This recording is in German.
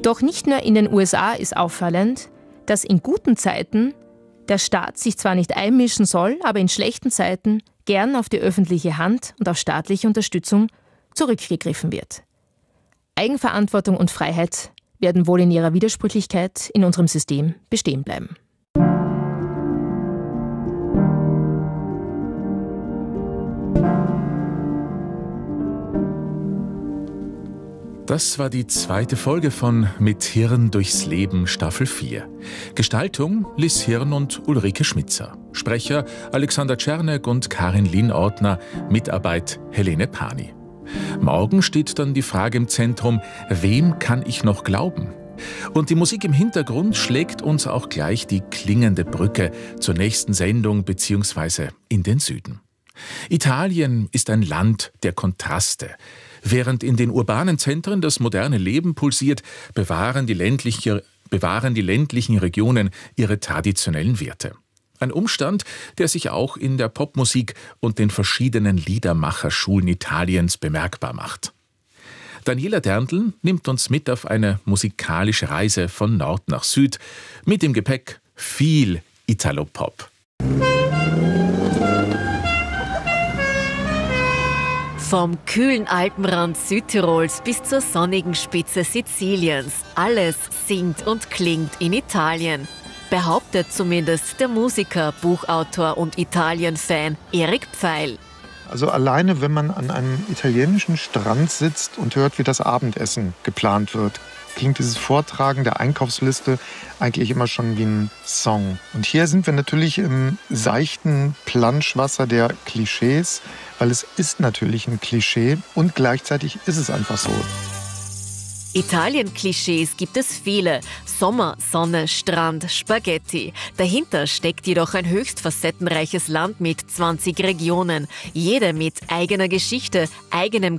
Doch nicht nur in den USA ist auffallend, dass in guten Zeiten der Staat sich zwar nicht einmischen soll, aber in schlechten Zeiten gern auf die öffentliche Hand und auf staatliche Unterstützung zurückgegriffen wird. Eigenverantwortung und Freiheit werden wohl in ihrer Widersprüchlichkeit in unserem System bestehen bleiben. Das war die zweite Folge von Mit Hirn durchs Leben Staffel 4. Gestaltung Liz Hirn und Ulrike Schmitzer. Sprecher Alexander Czernek und Karin Lien-Ortner. Mitarbeit Helene Pani. Morgen steht dann die Frage im Zentrum, wem kann ich noch glauben? Und die Musik im Hintergrund schlägt uns auch gleich die klingende Brücke zur nächsten Sendung bzw. in den Süden. Italien ist ein Land der Kontraste. Während in den urbanen Zentren das moderne Leben pulsiert, bewahren die ländlichen Regionen ihre traditionellen Werte. Ein Umstand, der sich auch in der Popmusik und den verschiedenen Liedermacherschulen Italiens bemerkbar macht. Daniela Derndl nimmt uns mit auf eine musikalische Reise von Nord nach Süd, mit im Gepäck viel Italo-Pop. Vom kühlen Alpenrand Südtirols bis zur sonnigen Spitze Siziliens. Alles singt und klingt in Italien. Behauptet zumindest der Musiker, Buchautor und Italien-Fan Erik Pfeil. Also alleine, wenn man an einem italienischen Strand sitzt und hört, wie das Abendessen geplant wird, klingt dieses Vortragen der Einkaufsliste eigentlich immer schon wie ein Song. Und hier sind wir natürlich im seichten Planschwasser der Klischees, weil es ist natürlich ein Klischee und gleichzeitig ist es einfach so. Italien-Klischees gibt es viele. Sommer, Sonne, Strand, Spaghetti. Dahinter steckt jedoch ein höchst facettenreiches Land mit 20 Regionen. Jede mit eigener Geschichte, eigenem